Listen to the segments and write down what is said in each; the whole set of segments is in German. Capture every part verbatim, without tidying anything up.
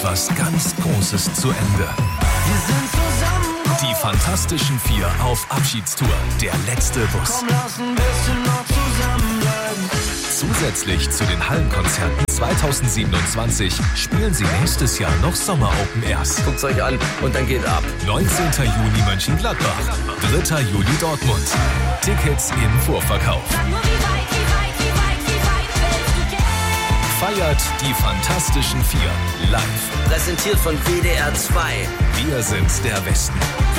etwas ganz Großes zu Ende. Wir sind zusammen. Die Fantastischen Vier auf Abschiedstour. Der letzte Bus. Komm, lass ein bisschen noch zusammenbleiben. Zusätzlich zu den Hallenkonzerten zweitausendsiebenundzwanzig spielen sie nächstes Jahr noch Sommer-Open Airs. Guckt's euch an und dann geht ab. neunzehnten Juni Mönchengladbach, dritten Juli Dortmund. Tickets im Vorverkauf. Feiert die Fantastischen Vier live. Präsentiert von W D R zwei. Wir sind der Westen.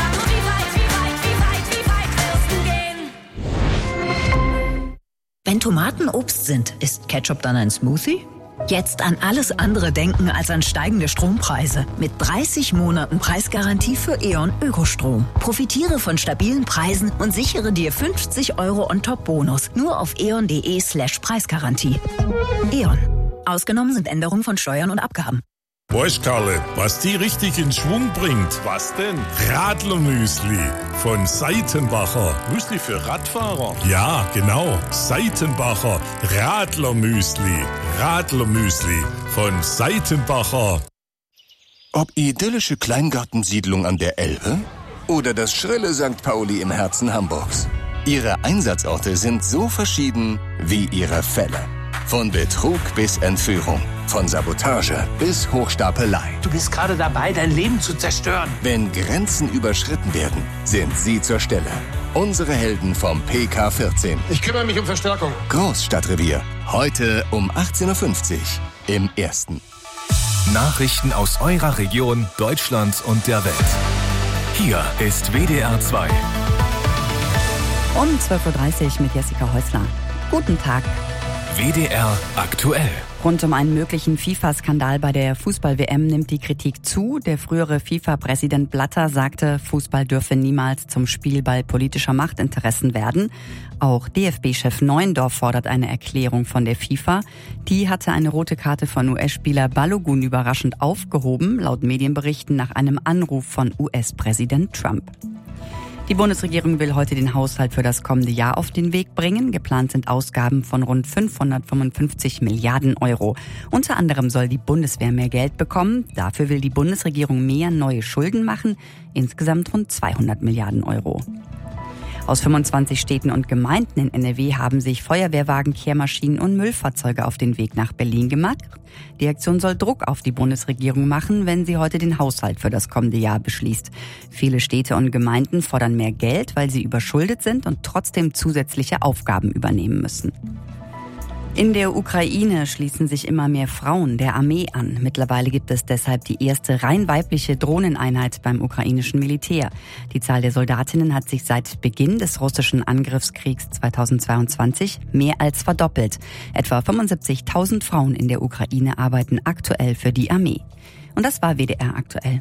Wenn Tomaten Obst sind, ist Ketchup dann ein Smoothie? Jetzt an alles andere denken als an steigende Strompreise. Mit dreißig Monaten Preisgarantie für E.ON Ökostrom. Profitiere von stabilen Preisen und sichere dir fünfzig Euro On-Top-Bonus. Nur auf eon.de slash Preisgarantie. E.ON. Ausgenommen sind Änderungen von Steuern und Abgaben. Weißt Karle, was die richtig in Schwung bringt? Was denn? Radlermüsli von Seitenbacher. Müsli für Radfahrer? Ja, genau. Seitenbacher Radlermüsli. Radlermüsli von Seitenbacher. Ob idyllische Kleingartensiedlung an der Elbe oder das schrille Sankt Pauli im Herzen Hamburgs. Ihre Einsatzorte sind so verschieden wie ihre Fälle. Von Betrug bis Entführung. Von Sabotage bis Hochstapelei. Du bist gerade dabei, dein Leben zu zerstören. Wenn Grenzen überschritten werden, sind sie zur Stelle. Unsere Helden vom P K vierzehn. Ich kümmere mich um Verstärkung. Großstadtrevier. Heute um achtzehn Uhr fünfzig im Ersten. Nachrichten aus eurer Region, Deutschland und der Welt. Hier ist W D R zwei. Um zwölf Uhr dreißig mit Jessica Häusler. Guten Tag. W D R aktuell. Rund um einen möglichen FIFA-Skandal bei der Fußball-W M nimmt die Kritik zu. Der frühere FIFA-Präsident Blatter sagte, Fußball dürfe niemals zum Spielball politischer Machtinteressen werden. Auch D F B-Chef Neuendorf fordert eine Erklärung von der FIFA. Die hatte eine rote Karte von U S-Spieler Balogun überraschend aufgehoben, laut Medienberichten nach einem Anruf von U S-Präsident Trump. Die Bundesregierung will heute den Haushalt für das kommende Jahr auf den Weg bringen. Geplant sind Ausgaben von rund fünfhundertfünfundfünfzig Milliarden Euro. Unter anderem soll die Bundeswehr mehr Geld bekommen. Dafür will die Bundesregierung mehr neue Schulden machen. Insgesamt rund zweihundert Milliarden Euro. Aus fünfundzwanzig Städten und Gemeinden in N R W haben sich Feuerwehrwagen, Kehrmaschinen und Müllfahrzeuge auf den Weg nach Berlin gemacht. Die Aktion soll Druck auf die Bundesregierung machen, wenn sie heute den Haushalt für das kommende Jahr beschließt. Viele Städte und Gemeinden fordern mehr Geld, weil sie überschuldet sind und trotzdem zusätzliche Aufgaben übernehmen müssen. In der Ukraine schließen sich immer mehr Frauen der Armee an. Mittlerweile gibt es deshalb die erste rein weibliche Drohneneinheit beim ukrainischen Militär. Die Zahl der Soldatinnen hat sich seit Beginn des russischen Angriffskriegs zweitausendzweiundzwanzig mehr als verdoppelt. Etwa fünfundsiebzigtausend Frauen in der Ukraine arbeiten aktuell für die Armee. Und das war W D R aktuell.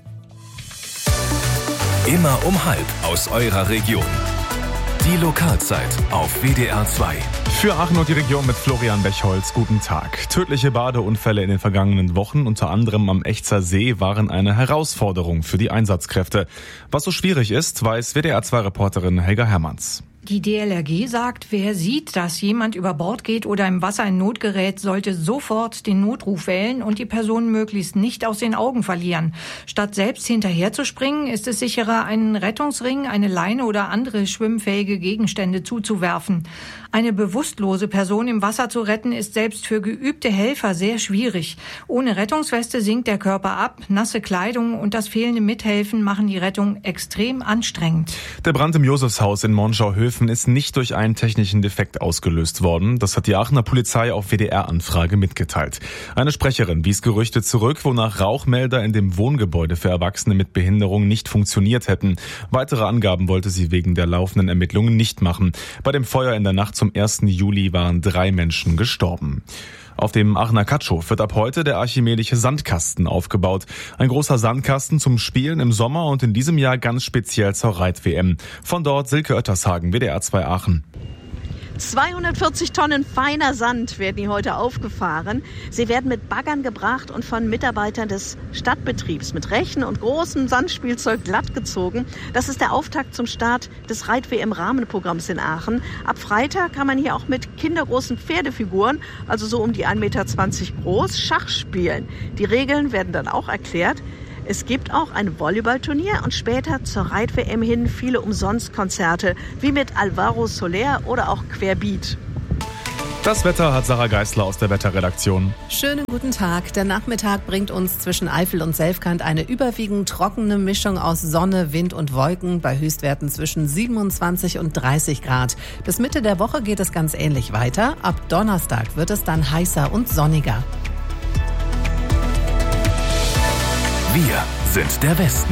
Immer um halb aus eurer Region. Die Lokalzeit auf W D R zwei. Für Aachen und die Region mit Florian Bechholz. Guten Tag. Tödliche Badeunfälle in den vergangenen Wochen, unter anderem am Echzer See, waren eine Herausforderung für die Einsatzkräfte. Was so schwierig ist, weiß W D R zwei Reporterin Helga Hermanns. Die D L R G sagt, wer sieht, dass jemand über Bord geht oder im Wasser in Not gerät, sollte sofort den Notruf wählen und die Person möglichst nicht aus den Augen verlieren. Statt selbst hinterherzuspringen, ist es sicherer, einen Rettungsring, eine Leine oder andere schwimmfähige Gegenstände zuzuwerfen. Eine bewusstlose Person im Wasser zu retten, ist selbst für geübte Helfer sehr schwierig. Ohne Rettungsweste sinkt der Körper ab, nasse Kleidung und das fehlende Mithelfen machen die Rettung extrem anstrengend. Der Brand im Josefshaus in Monschau-Höfen ist nicht durch einen technischen Defekt ausgelöst worden. Das hat die Aachener Polizei auf W D R-Anfrage mitgeteilt. Eine Sprecherin wies Gerüchte zurück, wonach Rauchmelder in dem Wohngebäude für Erwachsene mit Behinderung nicht funktioniert hätten. Weitere Angaben wollte sie wegen der laufenden Ermittlungen nicht machen. Bei dem Feuer in der Nacht zum ersten Juli waren drei Menschen gestorben. Auf dem Aachener Katschow wird ab heute der archimedische Sandkasten aufgebaut. Ein großer Sandkasten zum Spielen im Sommer und in diesem Jahr ganz speziell zur Reit-W M. Von dort Silke Oettershagen, W D R zwei Aachen. zweihundertvierzig Tonnen feiner Sand werden hier heute aufgefahren. Sie werden mit Baggern gebracht und von Mitarbeitern des Stadtbetriebs mit Rechen und großem Sandspielzeug glatt gezogen. Das ist der Auftakt zum Start des Reit-W M-Rahmenprogramms in Aachen. Ab Freitag kann man hier auch mit kindergroßen Pferdefiguren, also so um die ein Meter zwanzig groß, Schach spielen. Die Regeln werden dann auch erklärt. Es gibt auch ein Volleyballturnier und später zur Reit-W M hin viele Umsonstkonzerte, wie mit Alvaro Soler oder auch Querbeat. Das Wetter hat Sarah Geisler aus der Wetterredaktion. Schönen guten Tag. Der Nachmittag bringt uns zwischen Eifel und Selfkant eine überwiegend trockene Mischung aus Sonne, Wind und Wolken bei Höchstwerten zwischen siebenundzwanzig und dreißig Grad. Bis Mitte der Woche geht es ganz ähnlich weiter. Ab Donnerstag wird es dann heißer und sonniger. Wir sind der Westen.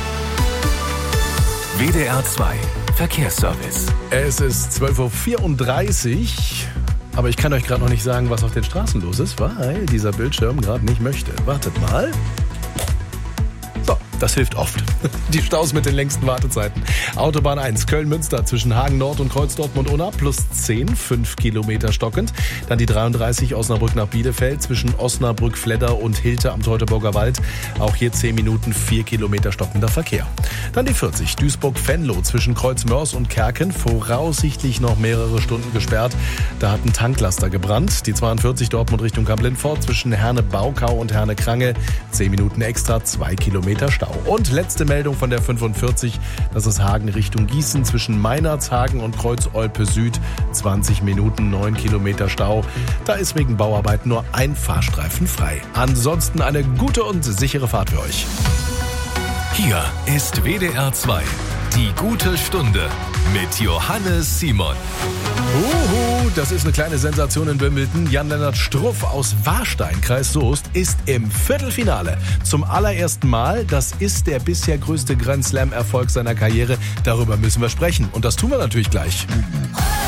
W D R zwei Verkehrsservice. Es ist zwölf Uhr vierunddreißig, aber ich kann euch gerade noch nicht sagen, was auf den Straßen los ist, weil dieser Bildschirm gerade nicht möchte. Wartet mal. So, das hilft oft. Die Staus mit den längsten Wartezeiten. Autobahn eins, Köln-Münster zwischen Hagen-Nord und Kreuz Dortmund-Unna plus zehn, fünf Kilometer stockend. Dann die dreiunddreißig Osnabrück nach Bielefeld zwischen Osnabrück-Fledder und Hilte am Teutoburger Wald. Auch hier zehn Minuten, vier Kilometer stockender Verkehr. Dann die vierzig, Duisburg-Venlo zwischen Kreuzmörs und Kerken. Voraussichtlich noch mehrere Stunden gesperrt. Da hat ein Tanklaster gebrannt. Die zweiundvierzig, Dortmund Richtung Kamp-Lindfort zwischen Herne-Baukau und Herne-Krange. zehn Minuten extra, zwei Kilometer Stau. Und letzte Meldung von der fünfundvierzig, das ist Hagen Richtung Gießen zwischen Meinertshagen und Kreuz-Olpe Süd, zwanzig Minuten, neun Kilometer Stau. Da ist wegen Bauarbeiten nur ein Fahrstreifen frei. Ansonsten eine gute und sichere Fahrt für euch. Hier ist W D R zwei, die gute Stunde mit Johannes Simon. Uhu, das ist eine kleine Sensation in Wimbledon. Jan-Lennart Struff aus Warstein, Kreis Soest, ist im Viertelfinale. Zum allerersten Mal. Das ist der bisher größte Grand Slam-Erfolg seiner Karriere. Darüber müssen wir sprechen. Und das tun wir natürlich gleich.